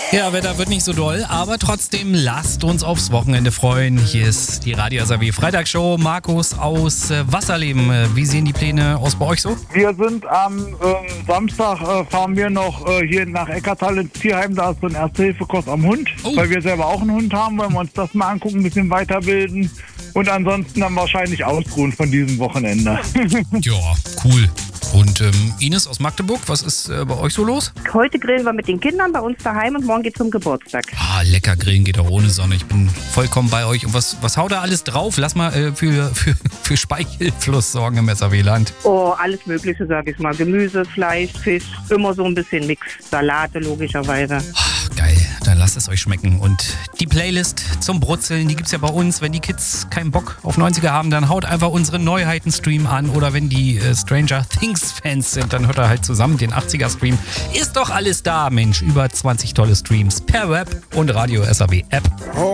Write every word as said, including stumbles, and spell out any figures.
Ja, Wetter wird nicht so doll, aber trotzdem lasst uns aufs Wochenende freuen. Hier ist die Radio S R W Freitagsshow. Markus aus äh, Wasserleben. Äh, wie sehen die Pläne aus bei euch so? Wir sind am äh, Samstag, äh, fahren wir noch äh, hier nach Eckartal ins Tierheim. Da ist so ein Erste-Hilfe-Kurs am Hund, Oh. weil wir selber auch einen Hund haben. Wollen wir uns das mal angucken, ein bisschen weiterbilden. Und ansonsten dann wahrscheinlich ausruhen von diesem Wochenende. Ja, cool. Und ähm, Ines aus Magdeburg, was ist äh, bei euch so los? Heute grillen wir mit den Kindern bei uns daheim und morgen geht's zum Geburtstag. Ah, lecker grillen geht auch ohne Sonne. Ich bin vollkommen bei euch. Und was, was haut da alles drauf? Lass mal äh, für, für, für Speichelfluss sorgen im S R W-Land. Oh, alles Mögliche, sag ich mal. Gemüse, Fleisch, Fisch, immer so ein bisschen Mix. Salate logischerweise. Ach, geil, dann lasst es euch schmecken. Und die Playlist zum Brutzeln, die gibt's ja bei uns. Wenn die Kids keinen Bock auf neunziger haben, dann haut einfach unseren Neuheiten-Stream an. Oder wenn die äh, Stranger Things-Fans sind, dann hört er halt zusammen den achtziger-Stream. Ist doch alles da, Mensch. Über zwanzig tolle Streams per Web und Radio S R W-App.